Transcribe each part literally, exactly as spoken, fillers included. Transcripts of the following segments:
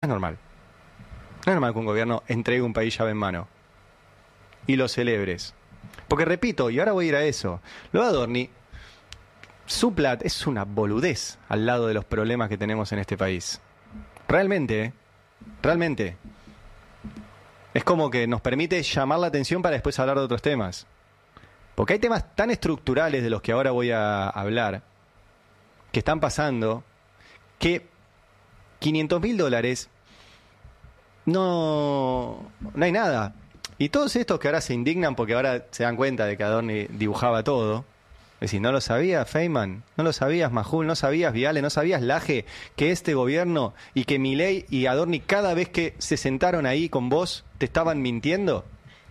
es normal. No es normal que un gobierno entregue un país llave en mano y lo celebres. Porque repito, y ahora voy a ir a eso, lo de Adorni, su plata es una boludez al lado de los problemas que tenemos en este país. Realmente, ¿eh? Realmente. Es como que nos permite llamar la atención para después hablar de otros temas. Porque hay temas tan estructurales de los que ahora voy a hablar, que están pasando, que quinientos mil dólares no, no hay nada. Y todos estos que ahora se indignan porque ahora se dan cuenta de que Adorni dibujaba todo. Es decir, ¿no lo sabías, Feynman? ¿No lo sabías, Majul? ¿No sabías, Viale? ¿No sabías, Laje, que este gobierno y que Milei y Adorni cada vez que se sentaron ahí con vos te estaban mintiendo?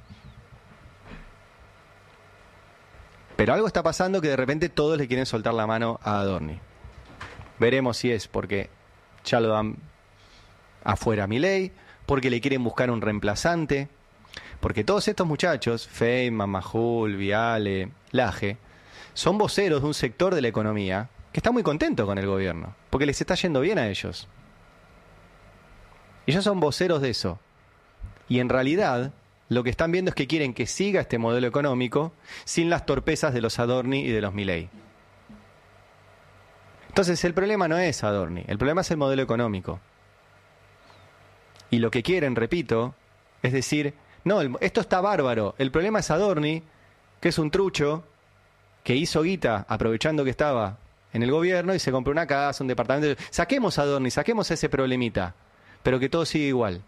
Pero algo está pasando que de repente todos le quieren soltar la mano a Adorni. Veremos si es porque ya lo dan afuera a Milei, porque le quieren buscar un reemplazante, porque todos estos muchachos, Feynman, Majul, Viale, Laje, son voceros de un sector de la economía que está muy contento con el gobierno, porque les está yendo bien a ellos. Ellos son voceros de eso. Y en realidad, lo que están viendo es que quieren que siga este modelo económico sin las torpezas de los Adorni y de los Milei. Entonces, el problema no es Adorni, el problema es el modelo económico. Y lo que quieren, repito, es decir, no, el, esto está bárbaro, el problema es Adorni, que es un trucho, que hizo guita aprovechando que estaba en el gobierno y se compró una casa, un departamento. Saquemos a Adorni, saquemos ese problemita, pero que todo siga igual.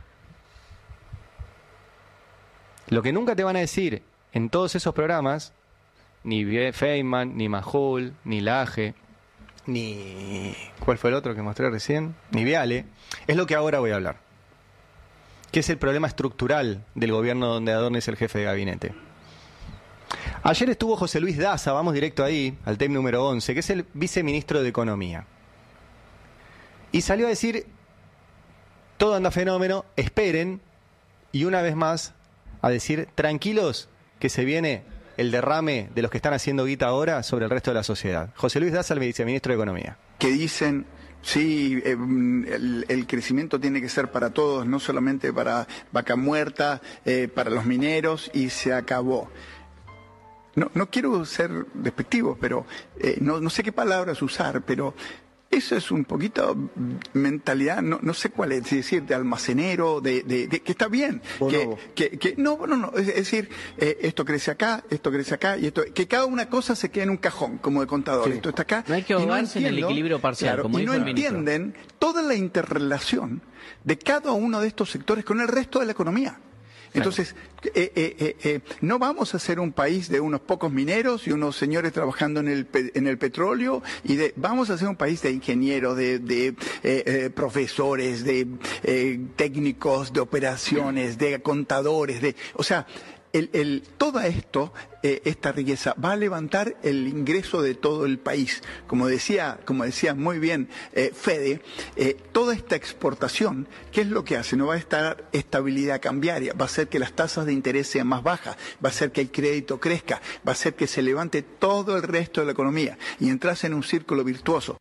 Lo que nunca te van a decir en todos esos programas, ni Feynman, ni Majul, ni Laje, ni... ¿cuál fue el otro que mostré recién? Ni Viale, es lo que ahora voy a hablar. Que es el problema estructural del gobierno donde Adorni es el jefe de gabinete. Ayer estuvo José Luis Daza, vamos directo ahí, al tema número once, que es el viceministro de Economía. Y salió a decir, todo anda fenómeno, esperen, y una vez más a decir, tranquilos, que se viene el derrame de los que están haciendo guita ahora sobre el resto de la sociedad. José Luis Daza, el viceministro de Economía. Que dicen, sí, eh, el, el crecimiento tiene que ser para todos, no solamente para Vaca Muerta, eh, para los mineros, y se acabó. No, no quiero ser despectivo, pero eh, no, no sé qué palabras usar, pero eso es un poquito mentalidad, no, no sé cuál es, es decir, de almacenero, de, de, de que está bien, que, que, que no, no, no, es, es decir, eh, esto crece acá, esto crece acá, y esto, que cada una cosa se quede en un cajón, como de contador, sí. Esto está acá. No hay que ahogarse no en el equilibrio parcial, claro, como y dijo no el ministro. entienden toda la interrelación de cada uno de estos sectores con el resto de la economía. Entonces, eh, eh, eh, eh, no vamos a ser un país de unos pocos mineros y unos señores trabajando en el pe en el petróleo, y de vamos a ser un país de ingenieros, de, de eh, eh, profesores, de eh, técnicos, de operaciones, de contadores, de, o sea, el, el, todo esto, eh, esta riqueza va a levantar el ingreso de todo el país. Como decía, como decía muy bien eh, Fede, eh, toda esta exportación, ¿qué es lo que hace? No va a estar estabilidad cambiaria, va a hacer que las tasas de interés sean más bajas, va a hacer que el crédito crezca, va a hacer que se levante todo el resto de la economía y entras en un círculo virtuoso.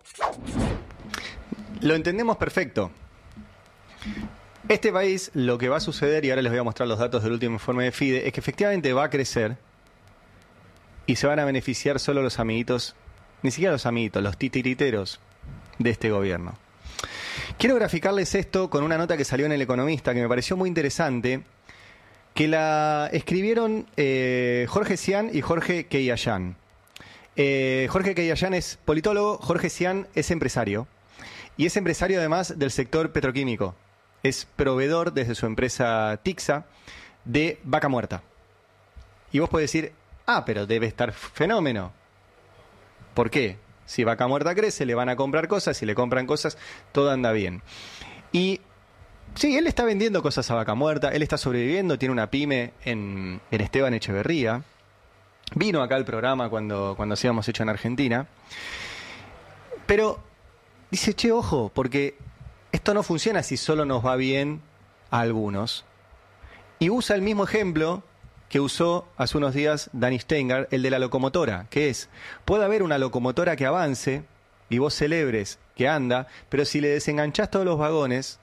Lo entendemos perfecto. Este país, lo que va a suceder, y ahora les voy a mostrar los datos del último informe de FIDE, es que efectivamente va a crecer y se van a beneficiar solo los amiguitos, ni siquiera los amiguitos, los titiriteros de este gobierno. Quiero graficarles esto con una nota que salió en El Economista, que me pareció muy interesante, que la escribieron eh, Jorge Sian y Jorge Keiayán. Eh, Jorge Keiayán es politólogo, Jorge Sian es empresario, y es empresario además del sector petroquímico. Es proveedor desde su empresa Tixa de Vaca Muerta. Y vos podés decir, ah, pero debe estar fenómeno. ¿Por qué? Si Vaca Muerta crece, le van a comprar cosas, si le compran cosas, todo anda bien. Y sí, él está vendiendo cosas a Vaca Muerta, él está sobreviviendo, tiene una pyme en, en Esteban Echeverría. Vino acá al programa cuando, cuando hacíamos hecho en Argentina. Pero dice, che, ojo, porque esto no funciona si solo nos va bien a algunos. Y usa el mismo ejemplo que usó hace unos días Dani Steingart, el de la locomotora, que es, puede haber una locomotora que avance y vos celebres que anda, pero si le desenganchás todos los vagones,